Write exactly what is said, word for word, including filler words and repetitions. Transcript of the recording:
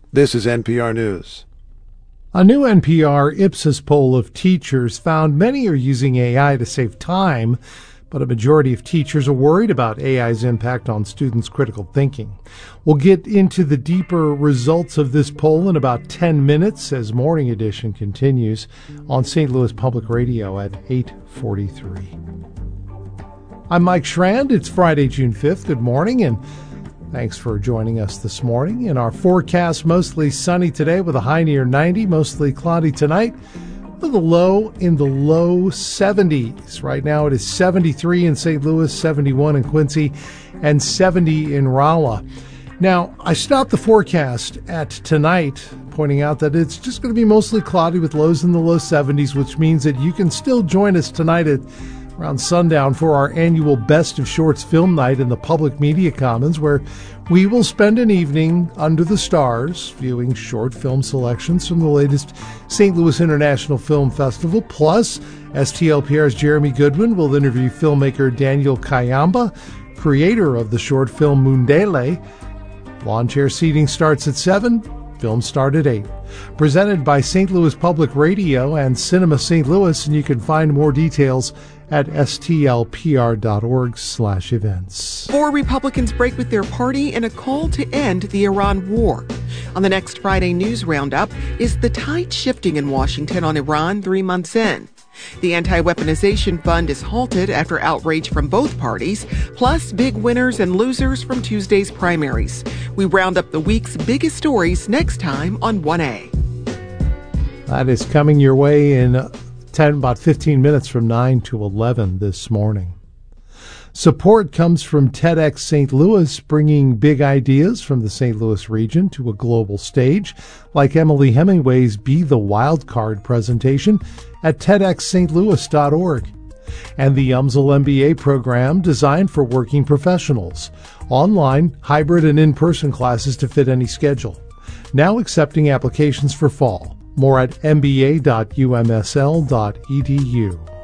This is N P R News. A new N P R Ipsos poll of teachers found many are using A I to save time, but a majority of teachers are worried about A I's impact on students' critical thinking. We'll get into the deeper results of this poll in about ten minutes as Morning Edition continues on Saint Louis Public Radio at eight forty-three. I'm Mike Schrand. It's Friday, June fifth. Good morning, and thanks for joining us this morning. In our forecast, mostly sunny today with a high near ninety, mostly cloudy tonight with a low in the low seventies. Right now it is seventy-three in Saint Louis, seventy-one in Quincy, and seventy in Rolla. Now, I stopped the forecast at tonight, pointing out that it's just going to be mostly cloudy with lows in the low seventies, which means that you can still join us tonight at around sundown for our annual Best of Shorts film night in the Public Media Commons, where we will spend an evening under the stars viewing short film selections from the latest Saint Louis International Film Festival. Plus, S T L P R's Jeremy Goodwin will interview filmmaker Daniel Kayamba, creator of the short film Mundele. Lawn chair seating starts at seven. Films start at eight. Presented by Saint Louis Public Radio and Cinema Saint Louis, and you can find more details at stlpr.org slash events. Four Republicans break with their party in a call to end the Iran war. On the next Friday News Roundup, is the tide shifting in Washington on Iran three months in? The anti-weaponization fund is halted after outrage from both parties, plus big winners and losers from Tuesday's primaries. We round up the week's biggest stories next time on one A. That is coming your way in ten, about fifteen minutes from nine to eleven this morning. Support comes from TEDx Saint Louis, bringing big ideas from the Saint Louis region to a global stage, like Emily Hemingway's Be the Wild Card presentation at TEDx St Louis dot org. And the U M S L M B A program designed for working professionals. Online, hybrid, and in-person classes to fit any schedule. Now accepting applications for fall. More at m b a dot u m s l dot e d u.